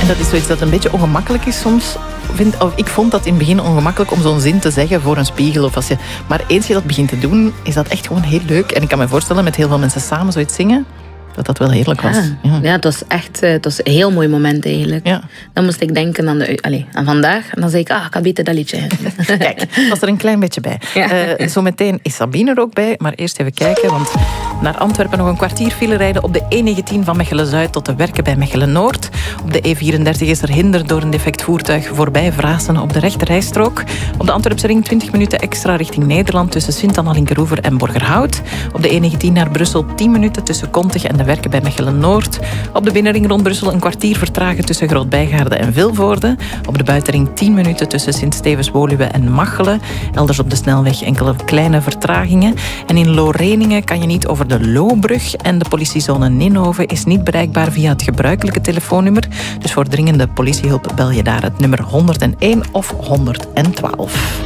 dat is zoiets dat een beetje ongemakkelijk is soms. Ik vond dat in het begin ongemakkelijk om zo'n zin te zeggen voor een spiegel. Maar eens je dat begint te doen, is dat echt gewoon heel leuk. En ik kan me voorstellen, met heel veel mensen samen zoiets zingen, dat wel heerlijk was. Ja, het was echt een heel mooi moment eigenlijk. Ja. Dan moest ik denken aan vandaag. En dan zei ik, ik had beter dat liedje. Kijk, was er een klein beetje bij. Ja. Zometeen is Sabine er ook bij. Maar eerst even kijken, want naar Antwerpen nog een kwartier file rijden op de E19 van Mechelen-Zuid tot de Werken bij Mechelen-Noord. Op de E34 is er hinder door een defect voertuig voorbij Vrassen op de rechterrijstrook. Op de Antwerpse ring 20 minuten extra richting Nederland tussen Sint-Anna-Linkeroever en Borgerhout. Op de E19 naar Brussel 10 minuten tussen Kontig en de Werken bij Mechelen-Noord. Op de binnenring rond Brussel een kwartier vertragen tussen Groot-Bijgaarde en Vilvoorde. Op de buitenring 10 minuten tussen Sint-Stevens-Woluwe en Machelen. Elders op de snelweg enkele kleine vertragingen. En in Loreningen kan je niet over de Loobrug. En de politiezone Ninove is niet bereikbaar via het gebruikelijke telefoonnummer. Dus voor dringende politiehulp bel je daar het nummer 101 of 112.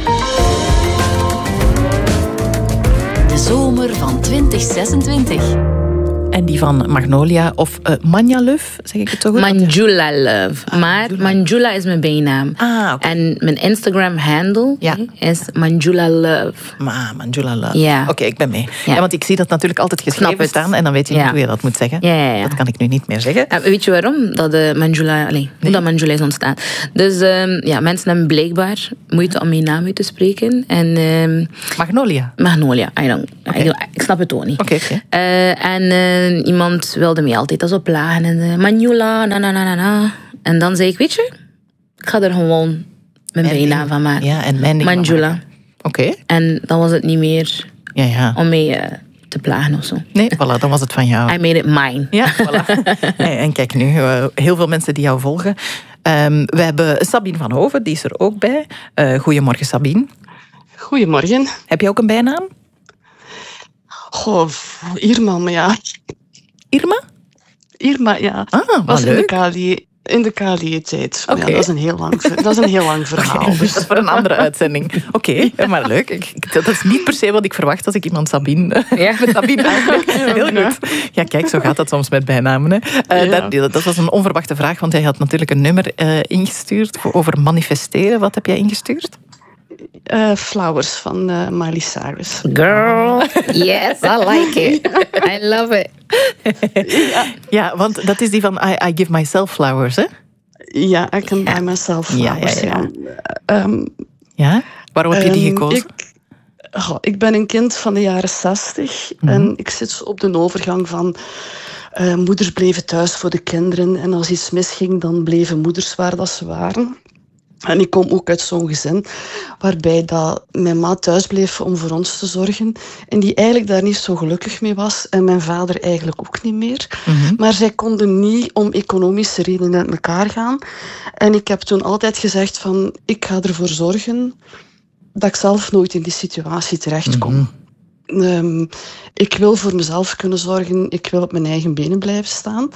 De zomer van 2026. En die van Magnolia of Manja Love, zeg ik het zo goed? Manjula Love. Maar Manjula is mijn bijnaam. Okay. En mijn Instagram-handle is Manjula Love. Manjula Love. Ja. Oké, ik ben mee. Ja, want ik zie dat natuurlijk altijd geschreven staan en dan weet je niet hoe je dat moet zeggen. Ja. Dat kan ik nu niet meer zeggen. Weet je waarom? Dat Manjula, hoe dat Manjula is ontstaan. Dus mensen hebben blijkbaar moeite om mijn naam uit te spreken. En, Magnolia. Ik snap het ook niet. Okay. En iemand wilde mij altijd als op plagen. En Manjula, na. En dan zei ik, weet je, ik ga er gewoon mijn bijnaam van maken. Ja, en Manjula. Oké. En dan was het niet meer om mee te plagen of zo. Nee, voilà, dan was het van jou. I made it mine. Ja, voilà. En kijk nu, heel veel mensen die jou volgen. We hebben Sabine van Hoven, die is er ook bij. Goedemorgen, Sabine. Goedemorgen. Heb je ook een bijnaam? Goh, Irma, maar ja. Irma? Irma, ja. Was leuk. In de KLE-tijd. Okay. Ja, dat is een heel lang verhaal. Okay, dus dat is voor een andere uitzending. Oké, maar leuk. Dat is niet per se wat ik verwacht als ik iemand Sabine aanspreek. Heel goed. Ja, kijk, zo gaat dat soms met bijnamen. Dat was een onverwachte vraag, want jij had natuurlijk een nummer ingestuurd over manifesteren. Wat heb jij ingestuurd? Flowers van Miley Cyrus. Girl, yes, I like it. I love it. Ja, want dat is die van I give myself flowers, hè? Ja, I can buy myself flowers. Ja? Waarom heb je die gekozen? Ik ben een kind van de jaren 60 en ik zit op de overgang van moeders bleven thuis voor de kinderen en als iets misging, dan bleven moeders waar dat ze waren. En ik kom ook uit zo'n gezin waarbij dat mijn ma thuis bleef om voor ons te zorgen. En die eigenlijk daar niet zo gelukkig mee was. En mijn vader eigenlijk ook niet meer. Maar zij konden niet om economische redenen uit elkaar gaan. En ik heb toen altijd gezegd van, ik ga ervoor zorgen dat ik zelf nooit in die situatie terechtkom. Ik wil voor mezelf kunnen zorgen. Ik wil op mijn eigen benen blijven staan.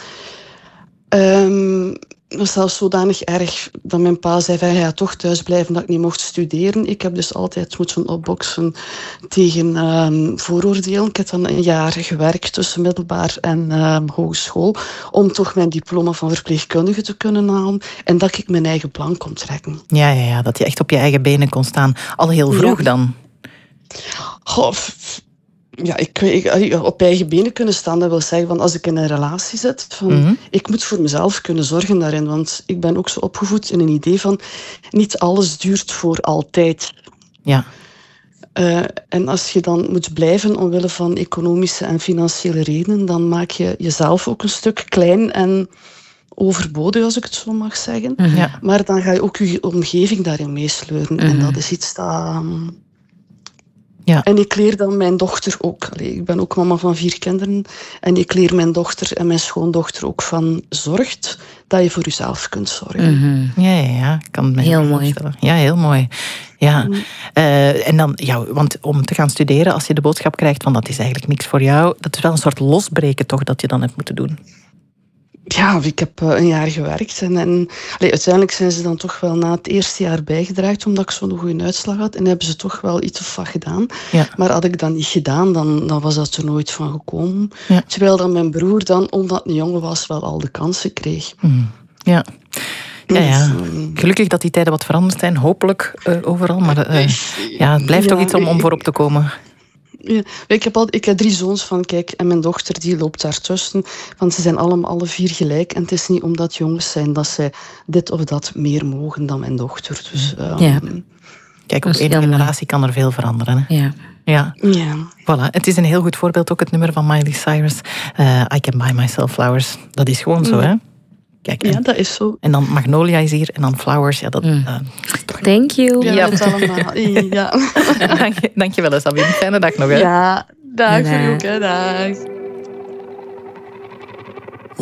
Dat was zelfs zodanig erg dat mijn pa zei van, hij gaat toch thuis blijven dat ik niet mocht studeren. Ik heb dus altijd moeten opboksen tegen vooroordelen. Ik heb dan een jaar gewerkt tussen middelbaar en hogeschool om toch mijn diploma van verpleegkundige te kunnen halen en dat ik mijn eigen plan kon trekken. Ja, dat je echt op je eigen benen kon staan. Al heel vroeg dan? Goh, ja, ik op eigen benen kunnen staan, dat wil zeggen van als ik in een relatie zit, van ik moet voor mezelf kunnen zorgen daarin, want ik ben ook zo opgevoed in een idee van niet alles duurt voor altijd. Ja. En als je dan moet blijven omwille van economische en financiële redenen, dan maak je jezelf ook een stuk klein en overbodig, als ik het zo mag zeggen. Ja. Maar dan ga je ook je omgeving daarin meesleuren. En dat is iets dat... Ja. En ik leer dan mijn dochter ook. Ik ben ook mama van 4 kinderen. En ik leer mijn dochter en mijn schoondochter ook van zorgt dat je voor jezelf kunt zorgen. Ja. Ik kan het me heel mooi. Ja, heel mooi. Ja. En dan, want om te gaan studeren, als je de boodschap krijgt van dat is eigenlijk niks voor jou, dat is wel een soort losbreken toch dat je dan hebt moeten doen. Ja, ik heb een jaar gewerkt en uiteindelijk zijn ze dan toch wel na het eerste jaar bijgedraaid omdat ik zo'n goede uitslag had en hebben ze toch wel iets of wat gedaan. Ja. Maar had ik dat niet gedaan, dan was dat er nooit van gekomen. Ja. Terwijl dan mijn broer dan, omdat hij een jongen was, wel al de kansen kreeg. Ja. Ja. Gelukkig dat die tijden wat veranderd zijn. Hopelijk overal. Maar het blijft toch iets om voor op te komen. Ja, ik heb 3 zoons van, kijk, en mijn dochter die loopt daartussen. Want ze zijn alle 4 gelijk. En het is niet omdat jongens zijn dat zij dit of dat meer mogen dan mijn dochter. Dus, kijk, op 1 generatie kan er veel veranderen. Hè? Ja. Voilà. Het is een heel goed voorbeeld, ook het nummer van Miley Cyrus. I Can Buy Myself Flowers. Dat is gewoon zo, hè? Kijk, ja, dat is zo. En dan Magnolia is hier en dan Flowers. Ja, dat, Thank you. Ja, dat allemaal. Ja. Dank je wel, Sabine. Fijne dag nog. Hè? Ja, dag voor u ook. Dag.